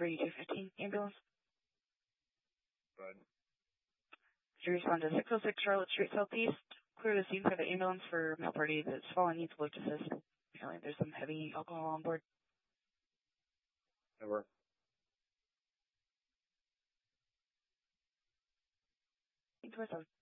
3215 ambulance. Go ahead. Could you respond to 606 Charlotte Street Southeast? Clear the scene for the ambulance for male party that's fallen, needs lift assist. Apparently there's some heavy alcohol on board. Over. Towards